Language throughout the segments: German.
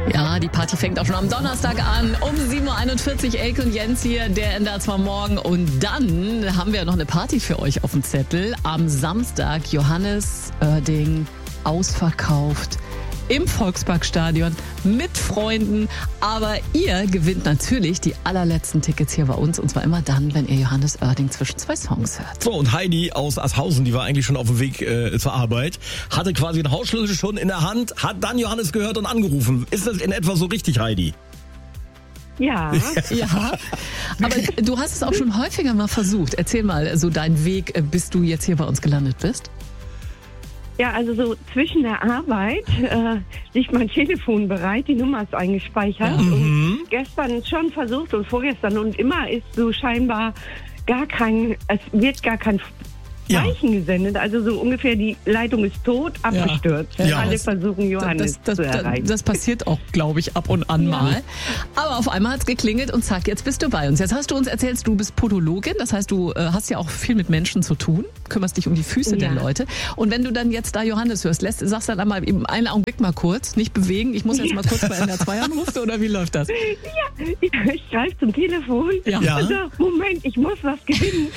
Ja, die Party fängt auch schon am Donnerstag an. Um 7.41 Uhr, Elke und Jens hier, der NDR zwar morgen. Und dann haben wir noch eine Party für euch auf dem Zettel. Am Samstag, Johannes Oerding, ausverkauft im Volksparkstadion mit Freunden. Aber ihr gewinnt natürlich die allerletzten Tickets hier bei uns. Und zwar immer dann, wenn ihr Johannes Oerding zwischen zwei Songs hört. So, und Heidi aus Asshausen, die war eigentlich schon auf dem Weg zur Arbeit, hatte quasi den Hausschlüssel schon in der Hand, hat dann Johannes gehört und angerufen. Ist das in etwa so richtig, Heidi? Ja. Ja, aber du hast es auch schon häufiger mal versucht. Erzähl mal so deinen Weg, bis du jetzt hier bei uns gelandet bist. Ja, also so zwischen der Arbeit liegt mein Telefon bereit, die Nummer ist eingespeichert. Und gestern schon versucht und vorgestern und immer ist so scheinbar es wird gar kein Zeichen gesendet. Also so ungefähr, die Leitung ist tot, abgestürzt. Ja. Alle versuchen Johannes zu erreichen. Das passiert auch, glaube ich, ab und an mal. Aber auf einmal hat es geklingelt und zack, jetzt bist du bei uns. Jetzt hast du uns erzählt, du bist Podologin. Das heißt, du hast ja auch viel mit Menschen zu tun, kümmerst dich um die Füße der Leute. Und wenn du dann jetzt da Johannes hörst, sagst dann einmal eben einen Augenblick mal kurz, nicht bewegen. Ich muss jetzt mal kurz bei NDR 2 anrufen, oder wie läuft das? Ja, ich greife zum Telefon. Ja. Also, Moment, ich muss was gewinnen.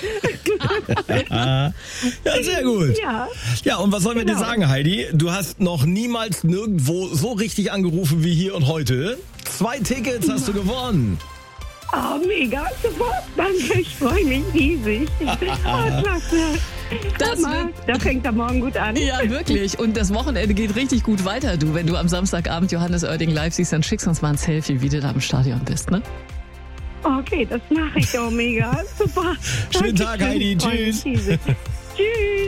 Ja, sehr gut. Ja, und was sollen wir dir Genau. sagen, Heidi? Du hast noch niemals nirgendwo so richtig angerufen wie hier und heute. 2 Tickets hast du gewonnen. Oh, mega, super. Danke, ich freue mich riesig. Oh, klasse. Das Da fängt er morgen gut an. Ja, wirklich. Und das Wochenende geht richtig gut weiter, du. Wenn du am Samstagabend Johannes Oerding live siehst, dann schickst uns mal ein Selfie, wie du da im Stadion bist, ne? Okay, das mache ich auch mega. Super. Schönen Tag, Heidi. Dankeschön. Tschüss. Tschüss.